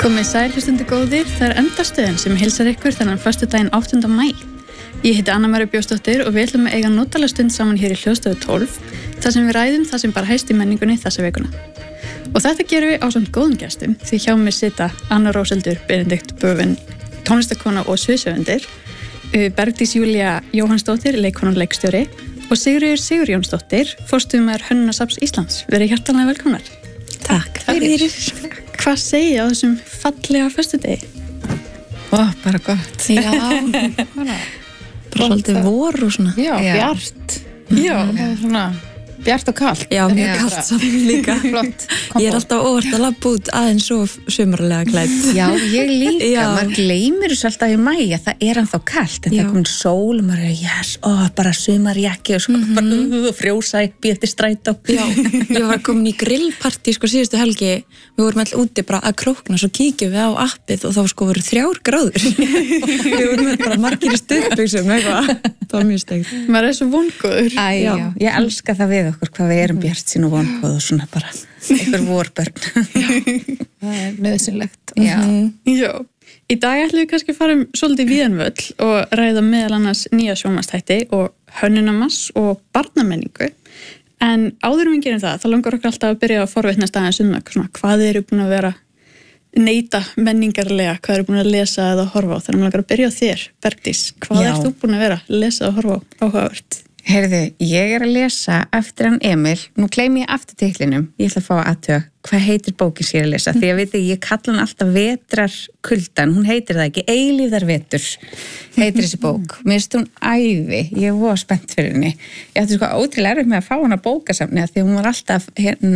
Komið sæl hlustundu góðir, það endastöðin sem heilsar ykkur þennan föstudaginn 8. maí. Ég heiti Anna María Bjósdóttir og við ætlum að eiga notalega stund saman hér í hljóðstofu 12, þar sem við ræðum það sem bara hæst í menningunni þessa vikuna. Og þetta gerum við ásamt góðum gestum, því hjá mig sita Anna Róseldur Benedikt Böfin, tónlistarkona og sviðshöfundur, Bergdís Júlía Jóhannsdóttir, leikkona og leikstjóri, og Sigríður Sigurjónsdóttir, forstöðumaður Hönnunarsafns Íslands. Verið hjartanlega velkomnar. Takk fyrir. Hvað segja á þessum fallega föstudegi? Bara gott. Já, bara svolítið vor og svona. Já, bjart. Já. Svona bjart og kalt. Já, mjög kalt saman líka. Flott. Ég alltaf óvart að labba út aðeins svo sumarlega klædd. Já, ég líka. Já. Maður gleymir þessu alltaf í maí að það ennþá kalt. En það komin sól og maður bara sumarjakki og svo bara frjósa upp í eftir strætó. Já, ég var komin í grillpartí síðustu helgi. Við vorum alltaf úti bara að krókna, svo kíkjum við á appið og þá voru 3 gráður. Við vorum bara margir í stuðbuxum eitthvað. Það var mjög steikt. Maður svo vongóður. Já, ég elska það við okkur hvað við erum bjartsýn og vongóð og svona bara einhver vorbörn. Það er nauðsynlegt. Já. Í dag ætlum við kannski að fara svolítið víðanvöll og ræða meðal annars nýja sjónvarpsþætti og hönnunarmars og barnamenningu. En áður við gerum það, þá langar okkur alltaf að byrja að forvitnast aðeins svona hvað eru búin að vera neyta menningarlega, hvað eru búin að lesa eða horfa á. Þannig að langar að byrja á þér, Bergdís. Hvað ert þú búin að vera að lesa og horfa á áhugavert? Heyrðu, ég að lesa eftir hann Emil, nú gleymi ég aftur titlinum, ég ætla að fá að athuga, hvað heitir bókin sér að lesa? Því að ég kalla hann alltaf vetrarkuldan, hún heitir það ekki, eilífðarvetur heitir þessi bók. Mér finnst hún æði, ég var spennt fyrir henni. Ég ætti ótrúlega erfitt með að fá hana bókasafni því hún var alltaf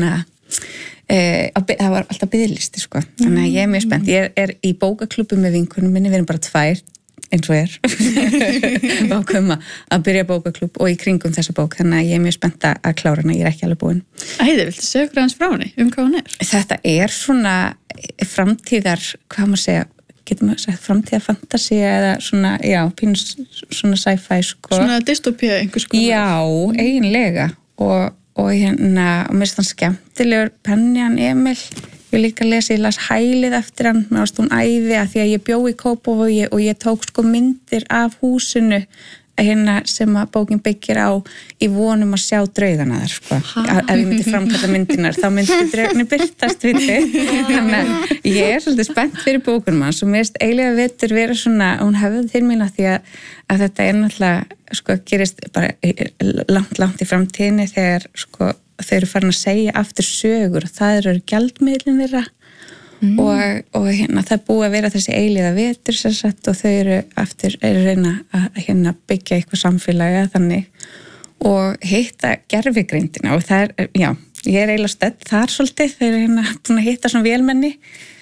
það var alltaf biðlisti Þannig að ég er mjög spennt. Ég er í bókaklúbbi með vinkunum minni, við erum bara 2. eins og ákveðum að byrja bókaklúbb og í kringum þessa bók, þannig að ég er mjög spennt að klára hana, ég er ekki alveg búin. Æði, viltu segja okkur aðeins frá henni, hvað hún er? Þetta er svona framtíðar, hvað maður segja, getur maður sagt framtíðarfantasi eða svona, já, pínus svona sci-fi Svona dystopía einhvers konar. Já, eiginlega og mér finnst hann skemmtilegur penni hann Emil. Ég líka ég las hælið eftir hann, mér varst hún æði að því að ég bjó í Kópavogi og ég tók myndir af húsinu sem að bókin byggir á í vonum að sjá draugana þar, Ef ég myndi framkalla myndinar, þá myndi draugarnir birtast, Þannig að ég er svolítið spennt fyrir bókunum hans og mér finnst eiginlega vetur vera svona, hún hefði til mín að því að þetta er náttúrulega, gerist bara langt í framtíðinni þegar, þau eru farin að segja aftur sögur og það eru gjaldmiðlin þeirra og það er búið að vera þessi eilíða vetur og þau eru reyna að byggja eitthvað samfélagi þannig og hitta gervigreindina og það er, já, ég er eiginlega stödd þar svolítið, þau eru búin að hitta svona vélmenni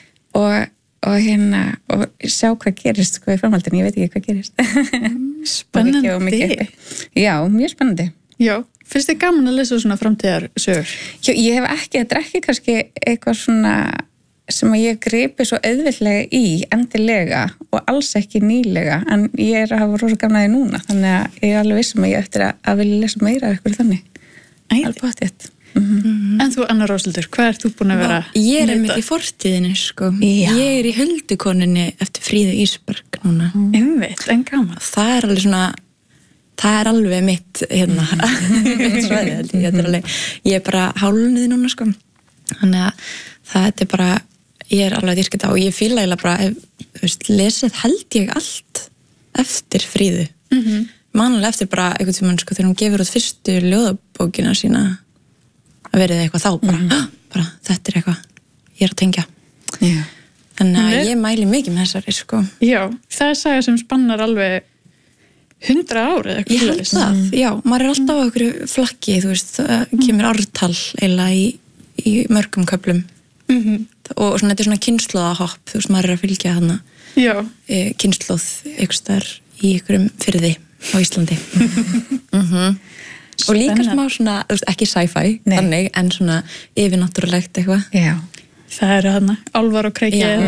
og sjá hvað gerist í framhaldinu, ég veit ekki hvað gerist. Spennandi. Já, mjög spennandi. Já. Finnst þið gaman að lesa svona framtíðarsögur? Já, ég hef ekki, þetta er ekki kannski eitthvað svona sem að ég gripi svo auðveldlega í endilega og alls ekki nýlega, en ég er að hafa rosa gaman að því núna, þannig að ég er alveg vissum að ég eftir að vilja lesa meira af ykkur þannig. Alveg pottétt. En þú, Anna Róseldur, hvað ert þú búin að vera? Ég er einmitt í fortíðinni, Ég er í Huldukonunni eftir Fríðu Ísberg núna. Einmitt, en gaman. Það er alveg svona það er alveg mitt mitt svæði, ég er bara hálnuð núna þannig að það er bara ég er alveg að dýrka þetta og ég fíla eiginlega bara lesið held ég allt eftir Fríðu mannulega eftir bara einhvern tímann þegar hún gefur út fyrstu ljóðabókina sína að verið eitthvað þá bara þetta er eitthvað ég er að tengja þannig að ég mæli mikið með þessari Já, það er saga sem spannar alveg 100 ár eða eitthvað. Ég held það, já, maður er alltaf á einhverju flakki, það kemur ártal eiginlega í mörgum köflum og svona, þetta er svona kynslóðahopp, maður er að fylgja hana kynslóð einhvers þar í einhverjum firði á Íslandi. Og líka smá svona, ekki sci-fi, þannig, en svona yfirnáttúrulegt eitthvað. Já. Það eru hana, álfar og kreiki